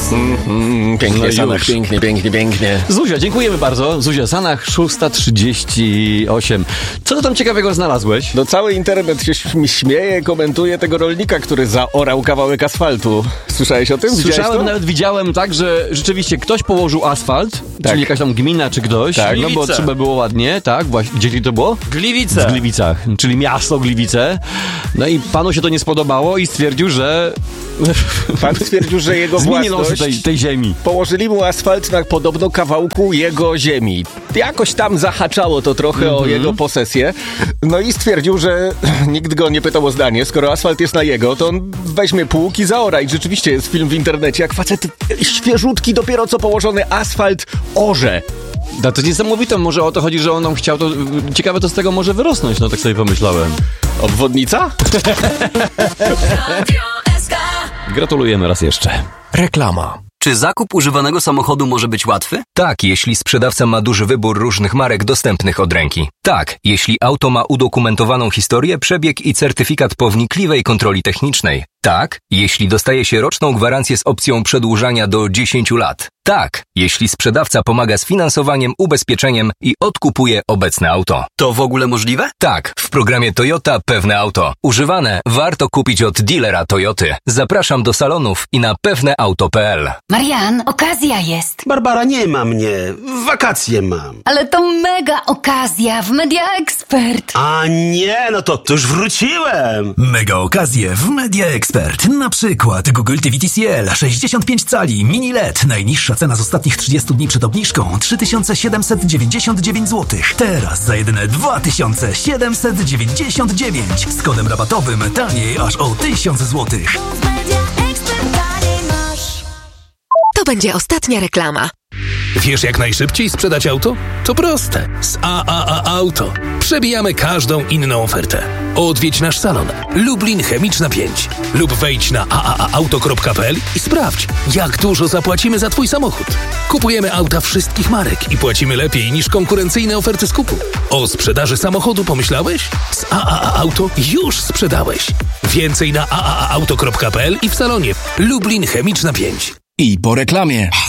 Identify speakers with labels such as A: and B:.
A: Pięknie,
B: No
A: Sanach,
B: już.
A: pięknie.
B: Zuzia, dziękujemy bardzo. Zuzia Sanach, 6:38. Co ty tam ciekawego znalazłeś?
A: No cały internet się śmieje, komentuje tego rolnika, który zaorał kawałek asfaltu. Słyszałeś o tym? Widziałeś
B: Słyszałem,
A: to?
B: nawet widziałem tak, że rzeczywiście ktoś położył asfalt,
A: Tak.
B: czyli jakaś tam gmina czy ktoś,
A: Tak.
B: no bo
C: Gliwice.
B: trzeba było ładnie, tak, właśnie. Gdzie to było?
C: Gliwice.
B: W Gliwicach, czyli miasto Gliwice. No i panu się to nie spodobało i stwierdził, że
A: Pan stwierdził, że jego
B: zmieni losy
A: własność...
B: tej ziemi.
A: Położyli mu asfalt na podobno kawałku jego ziemi. Jakoś tam zahaczało to trochę o jego posesję. No i stwierdził, że nikt go nie pytał o zdanie. Skoro asfalt jest na jego, to on weźmie pług i zaora. I rzeczywiście jest film w internecie, jak facet świeżutki, dopiero co położony asfalt orze.
B: No to niesamowite, może o to chodzi, że on nam chciał to... Ciekawe, to z tego może wyrosnąć, no tak sobie pomyślałem.
A: Obwodnica?
B: Gratulujemy raz jeszcze.
D: Reklama.
E: Czy zakup używanego samochodu może być łatwy?
D: Tak, jeśli sprzedawca ma duży wybór różnych marek dostępnych od ręki. Tak, jeśli auto ma udokumentowaną historię, przebieg i certyfikat po wnikliwej kontroli technicznej. Tak, jeśli dostaje się roczną gwarancję z opcją przedłużania do 10 lat. Tak, jeśli sprzedawca pomaga z finansowaniem, ubezpieczeniem i odkupuje obecne auto.
E: To w ogóle możliwe?
D: Tak, w programie Toyota Pewne Auto. Używane warto kupić od dealera Toyoty. Zapraszam do salonów i na pewneauto.pl.
F: Marian, okazja jest.
C: Barbara, nie ma mnie. Wakacje mam.
F: Ale to mega okazja w Media Expert.
C: A nie, no to już wróciłem.
G: Mega okazje w Media Expert. Na przykład Google TV TCL 65 cali mini LED. Najniższa cena z ostatnich 30 dni przed obniżką 3799 zł. Teraz za jedyne 2799. Z kodem rabatowym taniej aż o 1000 zł.
H: To będzie ostatnia reklama.
I: Wiesz, jak najszybciej sprzedać auto? To proste. Z AAA Auto. Przebijamy każdą inną ofertę. Odwiedź nasz salon Lublin Chemiczna 5 lub wejdź na aaauto.pl i sprawdź, jak dużo zapłacimy za Twój samochód. Kupujemy auta wszystkich marek i płacimy lepiej niż konkurencyjne oferty skupu. O sprzedaży samochodu pomyślałeś? Z AAA Auto już sprzedałeś. Więcej na aaauto.pl i w salonie Lublin Chemiczna 5.
G: I po reklamie.